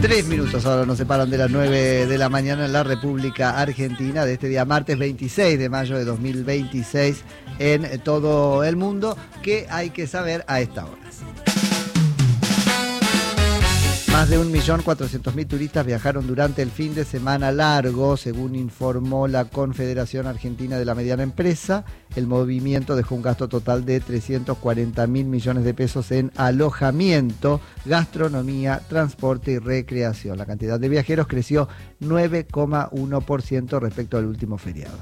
3 minutos ahora nos separan de las 9 de la mañana en la República Argentina de este día martes 26 de mayo de 2026 en todo el mundo. ¿Qué hay que saber a esta hora? Más de 1.400.000 turistas viajaron durante el fin de semana largo, según informó la Confederación Argentina de la Mediana Empresa. El movimiento dejó un gasto total de 340.000 millones de pesos en alojamiento, gastronomía, transporte y recreación. La cantidad de viajeros creció 9,1% respecto al último feriado.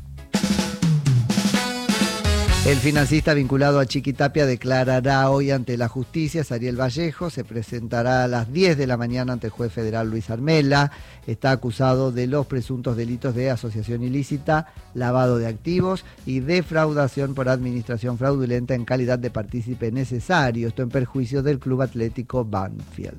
El financista vinculado a Chiquitapia declarará hoy ante la justicia. Sariel Vallejo se presentará a las 10 de la mañana ante el juez federal Luis Armela. Está acusado de los presuntos delitos de asociación ilícita, lavado de activos y defraudación por administración fraudulenta en calidad de partícipe necesario. Esto en perjuicio del Club Atlético Banfield.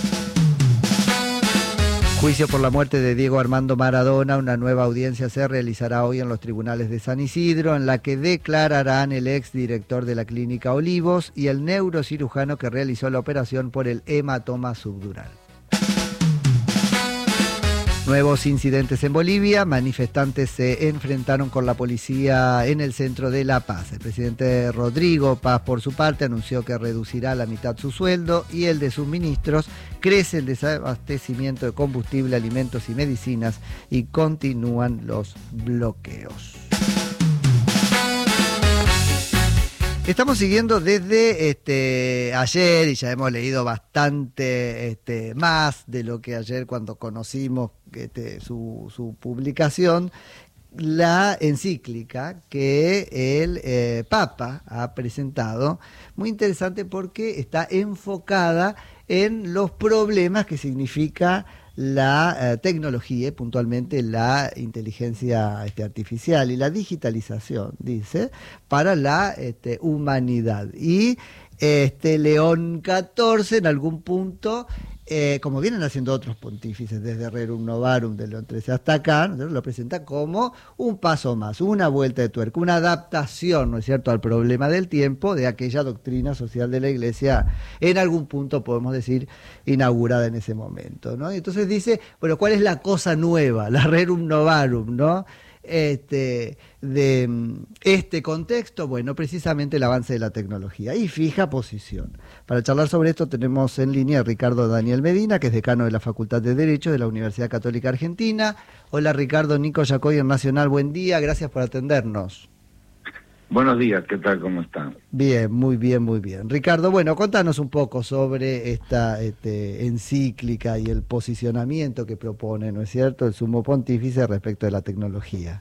Juicio por la muerte de Diego Armando Maradona. Una nueva audiencia se realizará hoy en los tribunales de San Isidro, en la que declararán el exdirector de la Clínica Olivos y el neurocirujano que realizó la operación por el hematoma subdural. Nuevos incidentes en Bolivia. Manifestantes se enfrentaron con la policía en el centro de La Paz. El presidente Rodrigo Paz, por su parte, anunció que reducirá a la mitad su sueldo y el de sus ministros. Crece el desabastecimiento de combustible, alimentos y medicinas y continúan los bloqueos. Estamos siguiendo desde ayer y ya hemos leído bastante más de lo que ayer cuando conocimos su publicación, la encíclica que el Papa ha presentado, muy interesante porque está enfocada en los problemas que significa la tecnología, puntualmente la inteligencia artificial y la digitalización, dice, para la humanidad. Y León XIV en algún punto, como vienen haciendo otros pontífices desde Rerum Novarum de León XIII hasta acá, ¿no?, lo presenta como un paso más, una vuelta de tuerca, una adaptación, ¿no es cierto?, al problema del tiempo de aquella doctrina social de la Iglesia, en algún punto podemos decir inaugurada en ese momento, ¿no? Y entonces dice, bueno, ¿cuál es la cosa nueva, la Rerum Novarum, ¿no?, de este contexto? Bueno, precisamente el avance de la tecnología y fija posición. Para charlar sobre esto tenemos en línea a Ricardo Daniel Medina, que es decano de la Facultad de Derecho de la Universidad Católica Argentina. Hola Ricardo, Nico Yacoy en Nacional, buen día, gracias por atendernos. Buenos días, ¿qué tal? ¿Cómo están? Bien, muy bien, muy bien. Ricardo, bueno, contanos un poco sobre esta encíclica y el posicionamiento que propone, ¿no es cierto?, el Sumo Pontífice respecto de la tecnología.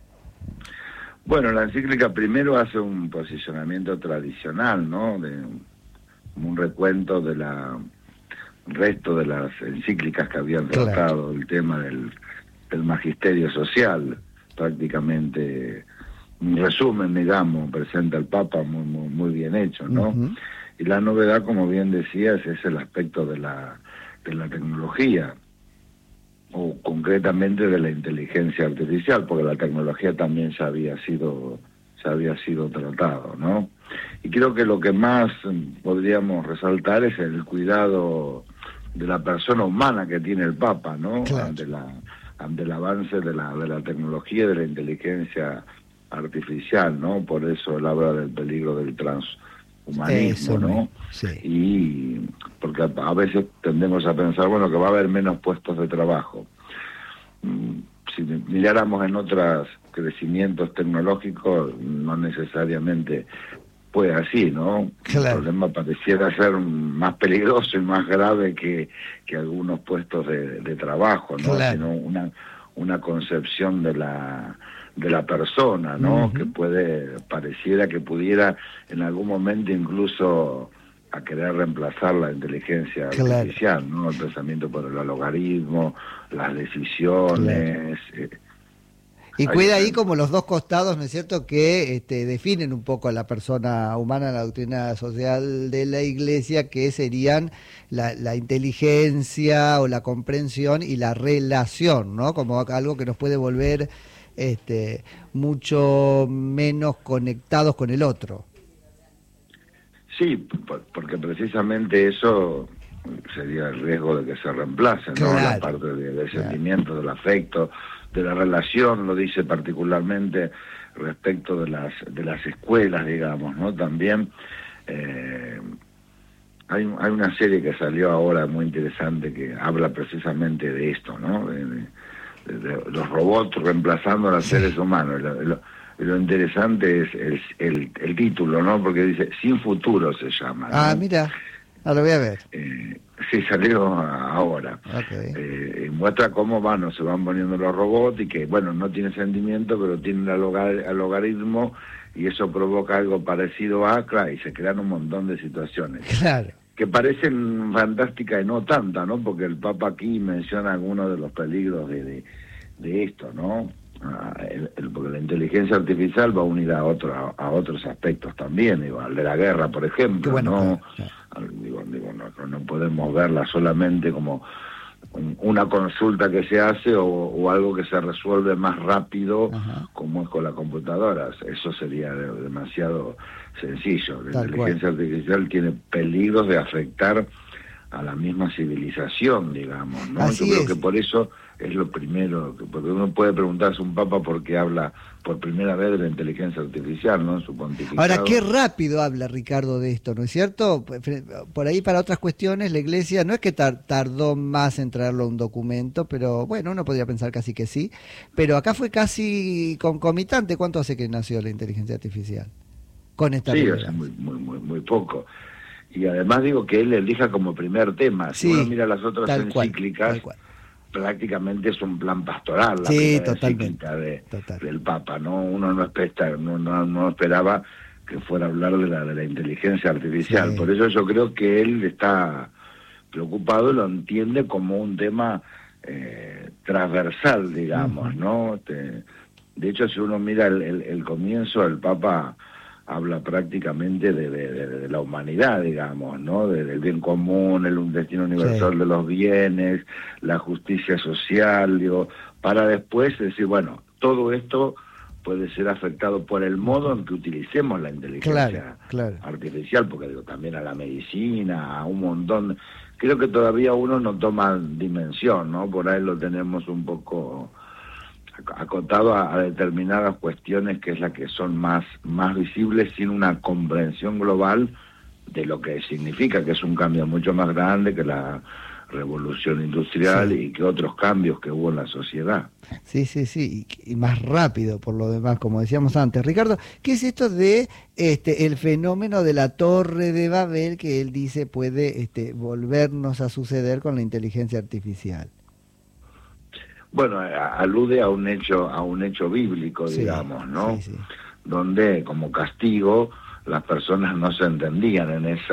Bueno, la encíclica primero hace un posicionamiento tradicional, ¿no?, como un recuento de la resto de las encíclicas que habían tratado el tema del magisterio social, prácticamente. Un resumen, digamos, presenta el Papa muy bien hecho, ¿no? Uh-huh. Y la novedad, como bien decías, es el aspecto de la tecnología, o concretamente de la inteligencia artificial, porque la tecnología también ya había sido tratado, ¿no? Y creo que lo que más podríamos resaltar es el cuidado de la persona humana que tiene el Papa, ¿no? Claro. Ante el avance de la tecnología y de la inteligencia artificial, ¿no? Por eso él habla del peligro del transhumanismo, ¿no? Sí. Y porque a veces tendemos a pensar, bueno, que va a haber menos puestos de trabajo. Si miráramos en otros crecimientos tecnológicos, no necesariamente fue así, ¿no? Claro. El problema pareciera ser más peligroso y más grave que algunos puestos de trabajo, ¿no? Claro. Sino una concepción de la persona, ¿no? Uh-huh. Que pareciera que pudiera en algún momento incluso a querer reemplazar la inteligencia artificial, ¿no? El pensamiento por el logaritmo, las decisiones. Claro. Y cuida ahí como los dos costados, ¿no es cierto?, que definen un poco a la persona humana en la doctrina social de la Iglesia, que serían la inteligencia o la comprensión y la relación, ¿no? Como algo que nos puede volver mucho menos conectados con el otro. Sí, porque precisamente eso sería el riesgo de que se reemplace, ¿no? Claro, La parte del sentimiento, del afecto, de la relación, lo dice particularmente respecto de las escuelas, digamos, ¿no? También hay una serie que salió ahora muy interesante que habla precisamente de esto, ¿no? De los robots reemplazando a los seres humanos. Lo interesante es el título, ¿no? Porque dice Sin Futuro se llama, ¿no? Ah, mira, lo voy a ver. Sí, salió ahora. Okay. Muestra cómo se van poniendo los robots y que, bueno, no tienen sentimiento, pero tienen el logaritmo y eso provoca algo parecido a ACRA y se crean un montón de situaciones. Claro. Que parecen fantásticas y no tanta, ¿no? Porque el Papa aquí menciona algunos de los peligros de esto, ¿no? Porque la inteligencia artificial va unida a otros aspectos también, digo, al de la guerra, por ejemplo, bueno, ¿no? Claro. No podemos verla solamente como una consulta que se hace o algo que se resuelve más rápido, Ajá, como es con las computadoras. Eso sería demasiado sencillo. La inteligencia artificial tiene peligros de afectar a la misma civilización, digamos, ¿no? Así Yo creo es. que por eso es lo primero, porque uno puede preguntarse a un papa por qué habla por primera vez de la inteligencia artificial, ¿no? En su pontificado. Ahora, qué rápido habla Ricardo de esto, ¿no es cierto? Por ahí para otras cuestiones la Iglesia no es que tardó más en traerlo a un documento, pero bueno, uno podría pensar casi que sí, pero acá fue casi concomitante. ¿Cuánto hace que nació la inteligencia artificial? Con esta sí, hace muy poco. Y además digo que él elija como primer tema. Si uno mira las otras encíclicas, prácticamente es un plan pastoral la primera encíclica del Papa, ¿no? Uno no esperaba que fuera a hablar de la inteligencia artificial. Sí. Por eso yo creo que él está preocupado y lo entiende como un tema transversal, digamos, ¿no? De hecho, si uno mira el comienzo, el Papa habla prácticamente de la humanidad, digamos, ¿no? Del bien común, un destino universal de los bienes, la justicia social, digo, para después decir, bueno, todo esto puede ser afectado por el modo en que utilicemos la inteligencia artificial, porque digo, también a la medicina, a un montón. Creo que todavía uno no toma dimensión, ¿no? Por ahí lo tenemos un poco acotado a determinadas cuestiones que es la que son más visibles sin una comprensión global de lo que significa, que es un cambio mucho más grande que la revolución industrial y que otros cambios que hubo en la sociedad. Sí, y más rápido por lo demás, como decíamos antes. Ricardo, ¿qué es esto de el fenómeno de la Torre de Babel que él dice puede volvernos a suceder con la inteligencia artificial? Bueno, alude a un hecho bíblico, digamos, ¿no? Sí. Donde como castigo las personas no se entendían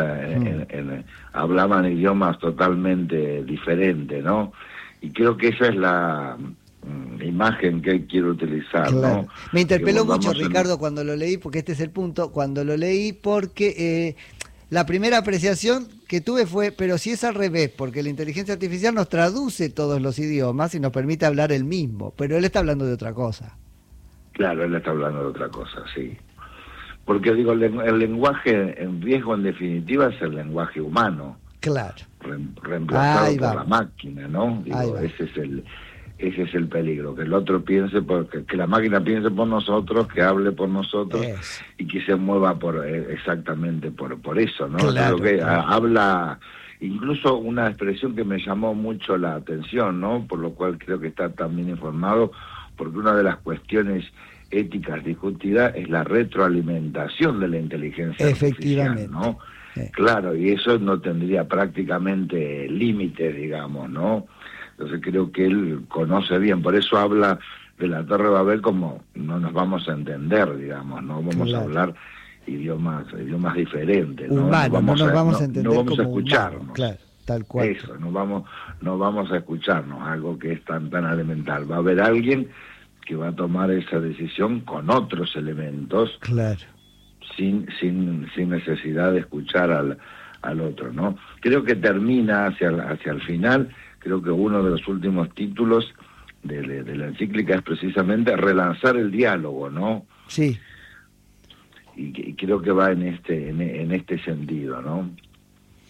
hablaban idiomas totalmente diferentes, ¿no? Y creo que esa es la imagen que él quiere utilizar, ¿no? Me interpeló mucho, Ricardo, cuando lo leí, porque este es el punto, cuando lo leí, porque la primera apreciación que tuve fue, pero si es al revés, porque la inteligencia artificial nos traduce todos los idiomas y nos permite hablar el mismo, pero él está hablando de otra cosa. Claro, él está hablando de otra cosa, sí. Porque digo, el lenguaje en riesgo en definitiva es el lenguaje humano. Claro. Reemplazado por la máquina, ¿no? Digo, ese es el peligro, que el otro piense, que la máquina piense por nosotros, que hable por nosotros y que se mueva exactamente por eso, ¿no? Claro, Creo que habla, incluso una expresión que me llamó mucho la atención, ¿no? Por lo cual creo que está también informado, porque una de las cuestiones éticas discutidas es la retroalimentación de la inteligencia artificial, ¿no? Claro, y eso no tendría prácticamente límites, digamos, ¿no? Entonces creo que él conoce bien, por eso habla de la Torre de Babel como no nos vamos a entender, digamos, no vamos a hablar idiomas diferentes, ¿no? Humano, no nos vamos a entender, no vamos como a escucharnos. Humano, claro, tal cual. Eso, no vamos a escucharnos, algo que es tan elemental. Va a haber alguien que va a tomar esa decisión con otros elementos, sin necesidad de escuchar al otro, ¿no? Creo que termina hacia el final. Creo que uno de los últimos títulos de la encíclica es precisamente relanzar el diálogo, ¿no? Sí. Y creo que va en este sentido, ¿no?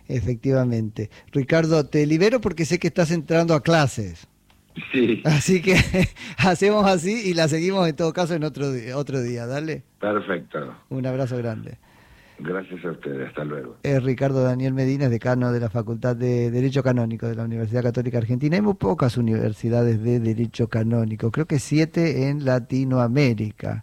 Efectivamente. Ricardo, te libero porque sé que estás entrando a clases. Sí. Así que hacemos así y la seguimos en todo caso en otro día. Dale. Perfecto. Un abrazo grande. Gracias a ustedes. Hasta luego. Ricardo Daniel Medina es decano de la Facultad de Derecho Canónico de la Universidad Católica Argentina. Hay muy pocas universidades de Derecho Canónico, creo que 7 en Latinoamérica.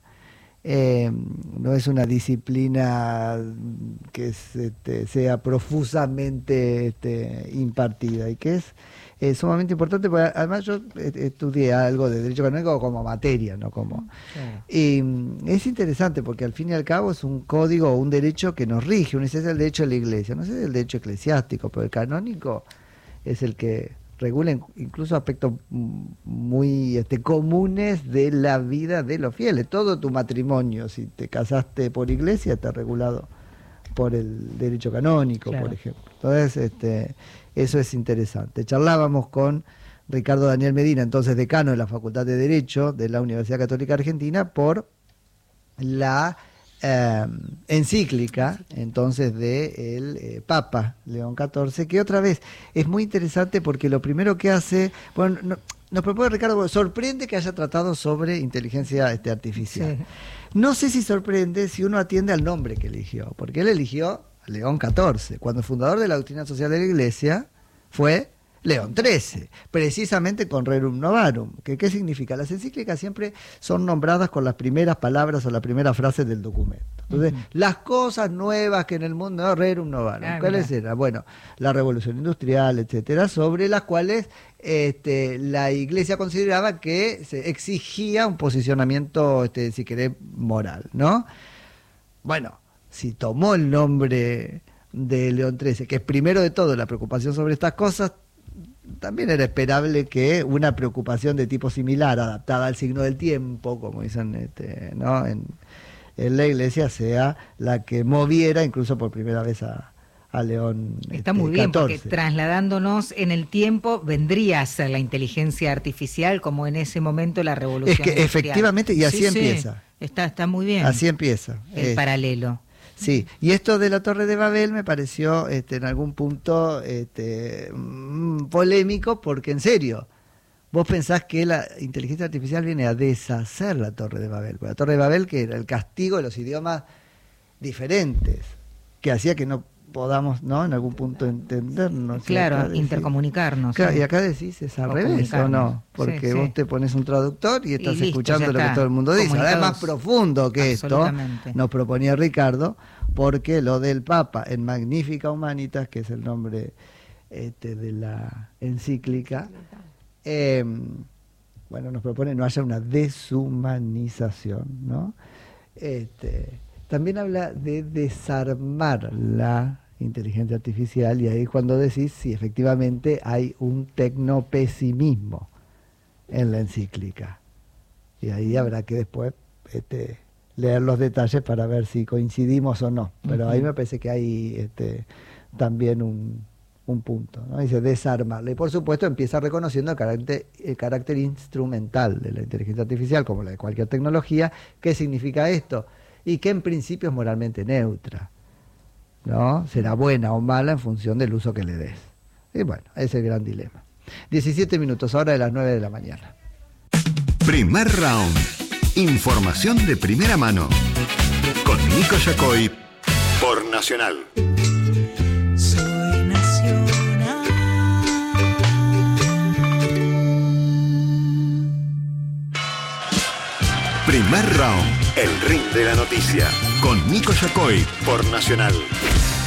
No es una disciplina que sea profusamente impartida y que es sumamente importante, porque además yo estudié algo de derecho canónico como materia, no como... Y es interesante porque al fin y al cabo es un código o un derecho que nos rige. Uno dice es el derecho de la iglesia, no sé si es el derecho eclesiástico, pero el canónico es el que regula incluso aspectos muy comunes de la vida de los fieles. Todo tu matrimonio, si te casaste por iglesia, está regulado por el derecho canónico, claro, por ejemplo. Entonces, eso es interesante. Charlábamos con Ricardo Daniel Medina, entonces decano de la Facultad de Derecho de la Universidad Católica Argentina, por la encíclica entonces de el Papa León XIV, que otra vez es muy interesante porque lo primero que hace, bueno, nos propone Ricardo, sorprende que haya tratado sobre inteligencia artificial. Sí. No sé si sorprende si uno atiende al nombre que eligió, porque él eligió a León XIV, cuando el fundador de la doctrina social de la Iglesia fue León XIII, precisamente con Rerum Novarum. ¿Qué significa? Las encíclicas siempre son nombradas con las primeras palabras o las primeras frases del documento. Entonces, las cosas nuevas que en el mundo, no, Rerum Novarum. ¿Cuáles eran? Bueno, la revolución industrial, etcétera, sobre las cuales la Iglesia consideraba que se exigía un posicionamiento, si querés, moral, ¿no? Bueno, si tomó el nombre de León XIII, que es primero de todo la preocupación sobre estas cosas, también era esperable que una preocupación de tipo similar, adaptada al signo del tiempo, como dicen ¿no? en la Iglesia, sea la que moviera incluso por primera vez a León. Está muy bien, 14. Porque trasladándonos en el tiempo, vendría a ser la inteligencia artificial como en ese momento la revolución industrial. Efectivamente, y así empieza. Está muy bien. Así empieza. El paralelo. Sí, y esto de la Torre de Babel me pareció en algún punto polémico, porque en serio, vos pensás que la inteligencia artificial viene a deshacer la Torre de Babel. La Torre de Babel, que era el castigo de los idiomas diferentes, que hacía que no podamos, ¿no?, en algún punto entendernos. Claro, intercomunicarnos. Claro, y acá decís, ¿es al revés o no? Porque vos te pones un traductor y estás escuchando lo que todo el mundo dice. Ahora es más profundo que esto, nos proponía Ricardo, porque lo del Papa en Magnifica Humanitas, que es el nombre de la encíclica, bueno, nos propone no haya una deshumanización, ¿no? También habla de desarmar la inteligencia artificial, y ahí cuando decís si efectivamente hay un tecnopesimismo en la encíclica, y ahí habrá que después leer los detalles para ver si coincidimos o no, pero ahí me parece que hay también un punto, ¿no? Dice desarmarla, y por supuesto empieza reconociendo el carácter instrumental de la inteligencia artificial, como la de cualquier tecnología. ¿Qué significa esto? Y que en principio es moralmente neutra, ¿no? Será buena o mala en función del uso que le des. Y bueno, ese es el gran dilema. 17 minutos, ahora de las 9 de la mañana. Primer round. Información de primera mano. Con Nico Yacoy por Nacional. Soy Nacional. Primer round. El ring de la noticia. Con Nico Yacoy por Nacional.